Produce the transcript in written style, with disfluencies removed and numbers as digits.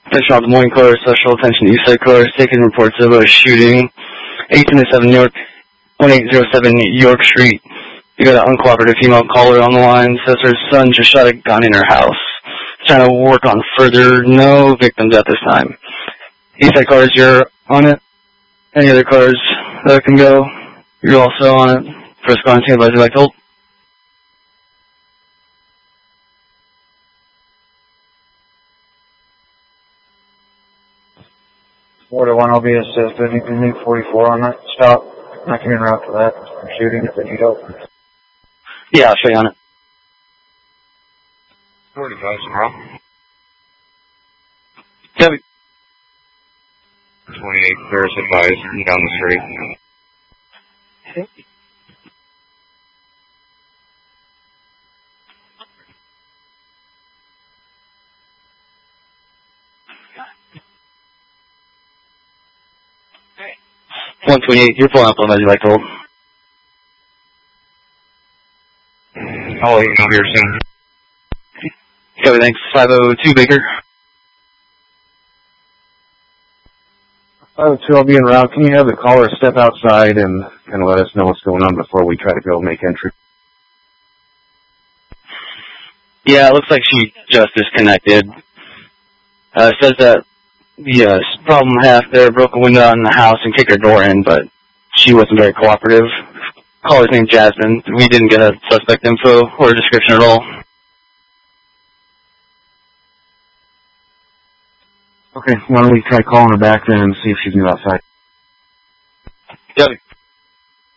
Attention all Des Moines cars, special attention Eastside cars, taking reports of a shooting, 1807 York, 1807 York Street. You got an uncooperative female caller on the line, says her son just shot a gun in her house. Trying to work on further, no victims at this time. Eastside cars, you're on it. Any other cars that can go, you're also on it. First car on scene, advisor like hold. Order 1 will be assisted. Anything new 44 on that stop. I can interrupt for that. I'm shooting if they need help. Yeah, I'll show you on it. 45, tomorrow. Copy. 28, Ferris advised, down the street. Okay. Right. 128, you're pulling up on as you like to hold. I'll let you know here soon. Copy, thanks. 502 Baker. 502, I'll be en route. Can you have the caller step outside and kind of let us know what's going on before we try to go make entry? Yeah, it looks like she just disconnected. Says that the problem half there broke a window out in the house and kicked her door in, but she wasn't very cooperative. Caller's named Jasmine. We didn't get a suspect info or a description at all. Okay, why don't we try calling her back then and see if she can go outside? Copy.